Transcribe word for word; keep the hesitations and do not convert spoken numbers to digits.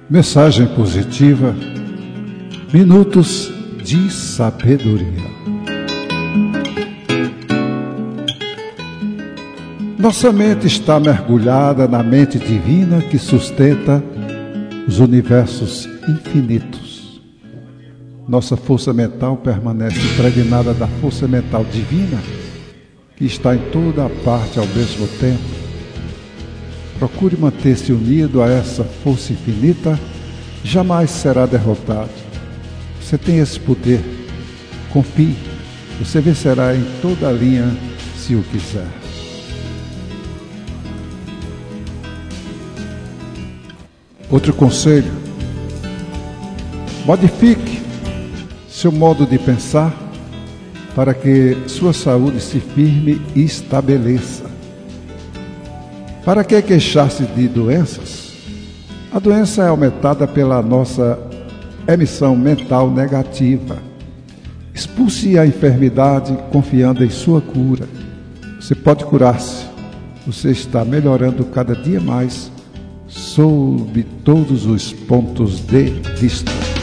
Mensagem positiva, minutos de sabedoria. Nossa mente está mergulhada na mente divina que sustenta os universos infinitos. Nossa força mental permanece impregnada da força mental divina que está em toda a parte ao mesmo tempo. Procure manter-se unido a essa força infinita, jamais será derrotado. Você tem esse poder, confie, você vencerá em toda a linha se o quiser. Outro conselho: modifique seu modo de pensar para que sua saúde se firme e estabeleça. Para que queixar-se de doenças? A doença é aumentada pela nossa emissão mental negativa. Expulse a enfermidade confiando em sua cura. Você pode curar-se. Você está melhorando cada dia mais sob todos os pontos de vista.